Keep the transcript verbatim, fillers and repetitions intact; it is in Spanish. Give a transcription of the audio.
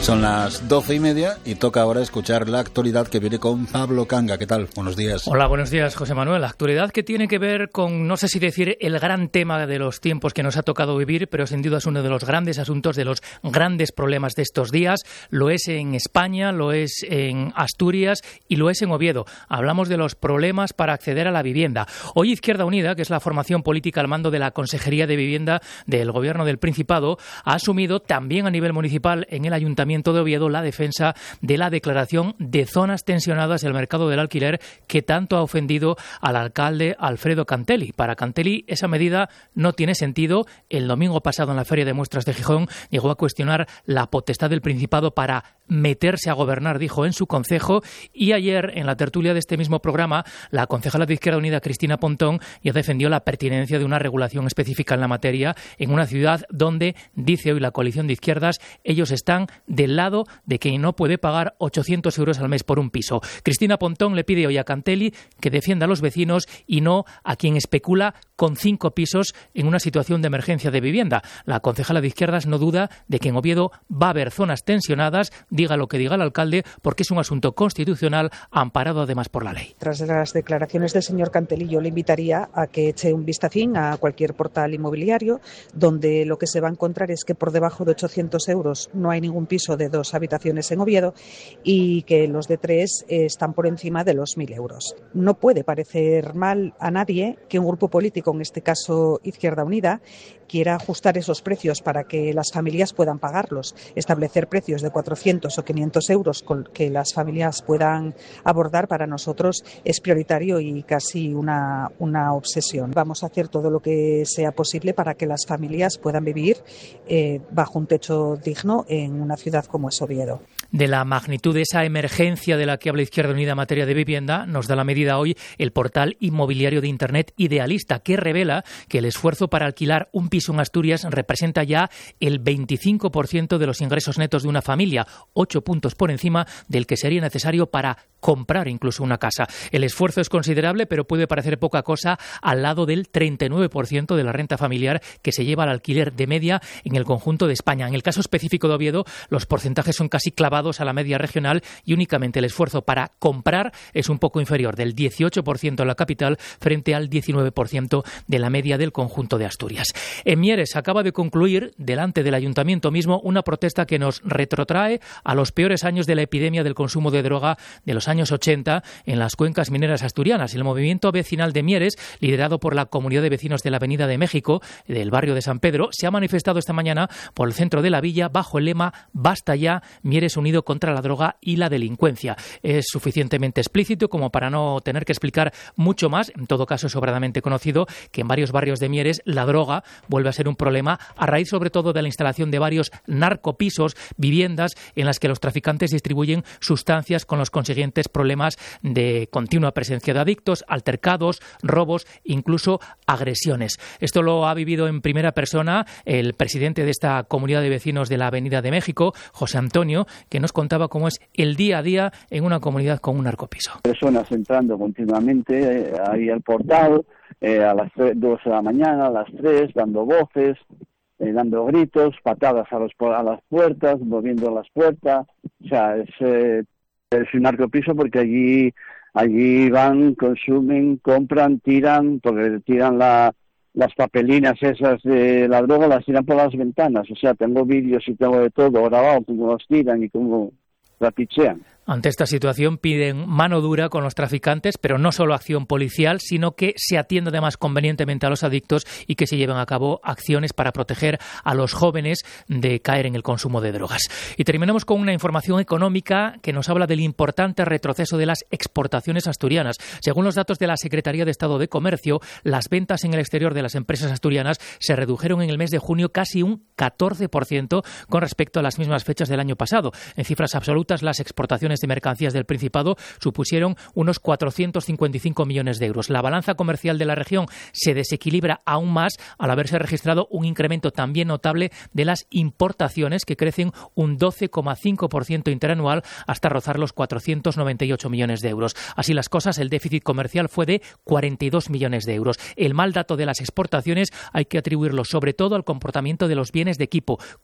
Son las doce y media y toca ahora escuchar la actualidad que viene con Pablo Canga. ¿Qué tal? Buenos días. Hola, buenos días, José Manuel. La actualidad que tiene que ver con, no sé si decir, el gran tema de los tiempos que nos ha tocado vivir, pero sin duda es uno de los grandes asuntos, de los grandes problemas de estos días. Lo es en España, lo es en Asturias y lo es en Oviedo. Hablamos de los problemas para acceder a la vivienda. Hoy Izquierda Unida, que es la formación política al mando de la Consejería de Vivienda del Gobierno del Principado, ha asumido también a nivel municipal en el Ayuntamiento de Oviedo la defensa de la declaración de zonas tensionadas del mercado del alquiler que tanto ha ofendido al alcalde Alfredo Cantelli. Para Cantelli esa medida no tiene sentido. El domingo pasado en la Feria de Muestras de Gijón llegó a cuestionar la potestad del Principado para meterse a gobernar, dijo, en su concejo, y ayer en la tertulia de este mismo programa la concejala de Izquierda Unida, Cristina Pontón, ya defendió la pertinencia de una regulación específica en la materia en una ciudad donde, dice hoy la coalición de izquierdas, ellos están del lado de quien no puede pagar ochocientos euros al mes por un piso. Cristina Pontón le pide hoy a Cantelli que defienda a los vecinos y no a quien especula con cinco pisos en una situación de emergencia de vivienda. La concejala de izquierdas no duda de que en Oviedo va a haber zonas tensionadas, diga lo que diga el alcalde, porque es un asunto constitucional amparado además por la ley. Tras las declaraciones del señor Cantelli, yo le invitaría a que eche un vistacín a cualquier portal inmobiliario, donde lo que se va a encontrar es que por debajo de ochocientos euros no hay ningún piso de dos habitaciones en Oviedo y que los de tres eh, están por encima de los mil euros. No puede parecer mal a nadie que un grupo político, en este caso Izquierda Unida, quiera ajustar esos precios para que las familias puedan pagarlos. Establecer precios de cuatrocientos o quinientos euros con que las familias puedan abordar para nosotros es prioritario y casi una, una obsesión. Vamos a hacer todo lo que sea posible para que las familias puedan vivir eh, bajo un techo digno en una ciudad como es Oviedo. De la magnitud de esa emergencia de la que habla Izquierda Unida en materia de vivienda, nos da la medida hoy el portal inmobiliario de Internet Idealista, que revela que el esfuerzo para alquilar un piso en Asturias representa ya el veinticinco por ciento de los ingresos netos de una familia, ocho puntos por encima del que sería necesario para comprar incluso una casa. El esfuerzo es considerable, pero puede parecer poca cosa al lado del treinta y nueve por ciento de la renta familiar que se lleva al alquiler de media en el conjunto de España. En el caso específico de Oviedo, los porcentajes son casi clavados a la media regional y únicamente el esfuerzo para comprar es un poco inferior, del dieciocho por ciento en la capital frente al diecinueve por ciento de la media del conjunto de Asturias. En Mieres acaba de concluir, delante del ayuntamiento mismo, una protesta que nos retrotrae a los peores años de la epidemia del consumo de droga de los años ochenta en las cuencas mineras asturianas. El movimiento vecinal de Mieres, liderado por la comunidad de vecinos de la Avenida de México, del barrio de San Pedro, se ha manifestado esta mañana por el centro de la villa bajo el lema «Basta ya, Mieres unido contra la droga y la delincuencia». Es suficientemente explícito como para no tener que explicar mucho más. En todo caso, es sobradamente conocido que en varios barrios de Mieres la droga vuelve a ser un problema a raíz sobre todo de la instalación de varios narcopisos, viviendas en las que los traficantes distribuyen sustancias con los consiguientes problemas de continua presencia de adictos, altercados, robos, incluso agresiones. Esto lo ha vivido en primera persona el presidente de esta comunidad de vecinos de la Avenida de México, José Antonio, que nos contaba cómo es el día a día en una comunidad con un narcopiso. Personas entrando continuamente eh, ahí al portal, eh, a las dos de la mañana, a las tres, dando voces, eh, dando gritos, patadas a, los, a las puertas, moviendo las puertas. O sea, es, eh, es un narcopiso porque allí, allí van, consumen, compran, tiran, porque tiran la... las papelinas esas de la droga, las tiran por las ventanas. O sea, tengo vídeos y tengo de todo grabado, cómo los tiran y cómo la pichean. Ante esta situación piden mano dura con los traficantes, pero no solo acción policial, sino que se atienda además convenientemente a los adictos y que se lleven a cabo acciones para proteger a los jóvenes de caer en el consumo de drogas. Y terminamos con una información económica que nos habla del importante retroceso de las exportaciones asturianas. Según los datos de la Secretaría de Estado de Comercio, las ventas en el exterior de las empresas asturianas se redujeron en el mes de junio casi un catorce por ciento con respecto a las mismas fechas del año pasado. En cifras absolutas, las exportaciones de mercancías del Principado supusieron unos cuatrocientos cincuenta y cinco millones de euros. La balanza comercial de la región se desequilibra aún más al haberse registrado un incremento también notable de las importaciones, que crecen un doce coma cinco por ciento interanual hasta rozar los cuatrocientos noventa y ocho millones de euros. Así las cosas, el déficit comercial fue de cuarenta y dos millones de euros. El mal dato de las exportaciones hay que atribuirlo sobre todo al comportamiento de los bienes de equipo,